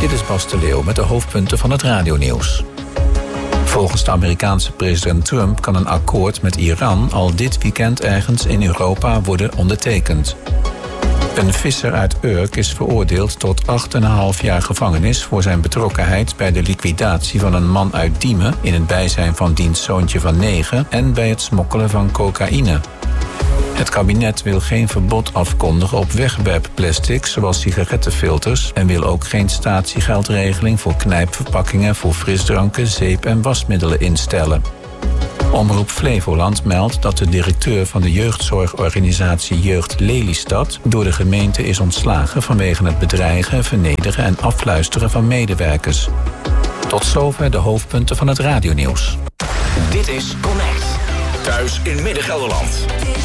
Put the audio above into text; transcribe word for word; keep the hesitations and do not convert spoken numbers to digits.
Dit is Bas de Leeuw met de hoofdpunten van het radionieuws. Volgens de Amerikaanse president Trump kan een akkoord met Iran al dit weekend ergens in Europa worden ondertekend. Een visser uit Urk is veroordeeld tot acht en een half jaar gevangenis voor zijn betrokkenheid bij de liquidatie van een man uit Diemen in het bijzijn van diens zoontje van negen en bij het smokkelen van cocaïne. Het kabinet wil geen verbod afkondigen op wegwerpplastic zoals sigarettenfilters en wil ook geen statiegeldregeling voor knijpverpakkingen voor frisdranken, zeep en wasmiddelen instellen. Omroep Flevoland meldt dat de directeur van de jeugdzorgorganisatie Jeugd Lelystad door de gemeente is ontslagen vanwege het bedreigen, vernederen en afluisteren van medewerkers. Tot zover de hoofdpunten van het radionieuws. Dit is Connect. Thuis in Midden-Gelderland.